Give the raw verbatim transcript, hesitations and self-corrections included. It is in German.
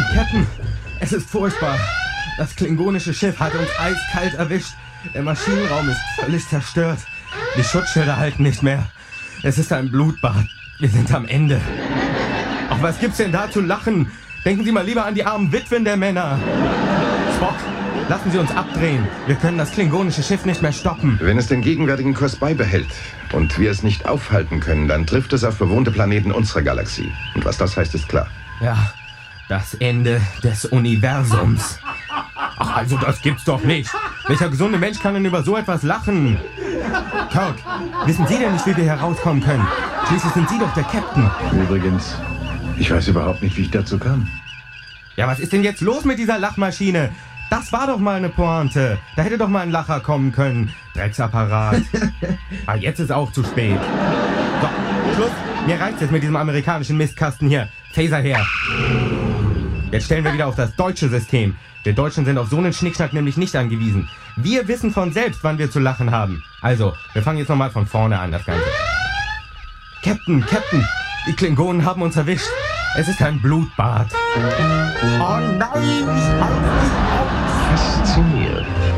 Captain, es ist furchtbar. Das klingonische Schiff hat uns eiskalt erwischt. Der Maschinenraum ist völlig zerstört. Die Schutzschilder halten nicht mehr. Es ist ein Blutbad. Wir sind am Ende. Ach, was gibt's denn da zu lachen? Denken Sie mal lieber an die armen Witwen der Männer. Spock, lassen Sie uns abdrehen. Wir können das klingonische Schiff nicht mehr stoppen. Wenn es den gegenwärtigen Kurs beibehält und wir es nicht aufhalten können, dann trifft es auf bewohnte Planeten unserer Galaxie. Und was das heißt, ist klar. Ja, das Ende des Universums. Ach, also das gibt's doch nicht. Welcher gesunde Mensch kann denn über so etwas lachen? Kirk, wissen Sie denn nicht, wie wir hier rauskommen können? Schließlich sind Sie doch der Captain. Übrigens, ich weiß überhaupt nicht, wie ich dazu kam. Ja, was ist denn jetzt los mit dieser Lachmaschine? Das war doch mal eine Pointe. Da hätte doch mal ein Lacher kommen können. Drecksapparat. Ah, jetzt ist auch zu spät. So, Schluss. Mir reicht's jetzt mit diesem amerikanischen Mistkasten hier. Phaser her. Jetzt stellen wir wieder auf das deutsche System. Wir Deutschen sind auf so einen Schnickschnack nämlich nicht angewiesen. Wir wissen von selbst, wann wir zu lachen haben. Also, wir fangen jetzt nochmal von vorne an, das Ganze. Captain, Captain, die Klingonen haben uns erwischt. Es ist ein Blutbad. Oh nein, ich halte nicht aus. Faszinierend.